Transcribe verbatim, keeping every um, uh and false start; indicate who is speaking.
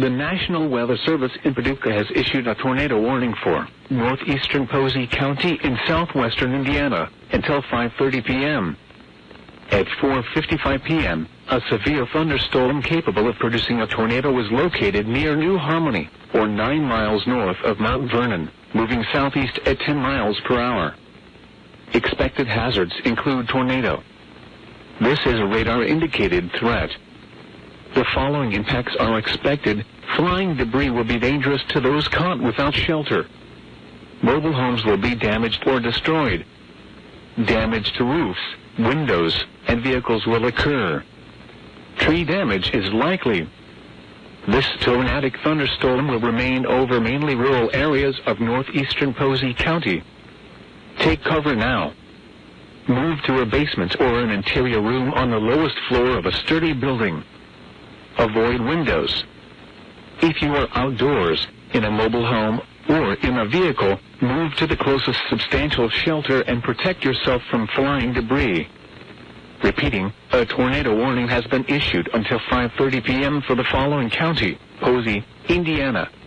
Speaker 1: The National Weather Service in Paducah has issued a tornado warning for northeastern Posey County in southwestern Indiana until five thirty p.m. At four fifty-five p.m., a severe thunderstorm capable of producing a tornado was located near New Harmony, or nine miles north of Mount Vernon, moving southeast at ten miles per hour. Expected hazards include tornado. This is a radar-indicated threat. The following impacts are expected. Flying debris will be dangerous to those caught without shelter. Mobile homes will be damaged or destroyed. Damage to roofs, windows, and vehicles will occur. Tree damage is likely. This tornadic thunderstorm will remain over mainly rural areas of northeastern Posey County. Take cover now. Move to a basement or an interior room on the lowest floor of a sturdy building. Avoid windows. If you are outdoors, in a mobile home, or in a vehicle, move to the closest substantial shelter and protect yourself from flying debris. Repeating, a tornado warning has been issued until five thirty p.m. for the following county: Posey, Indiana,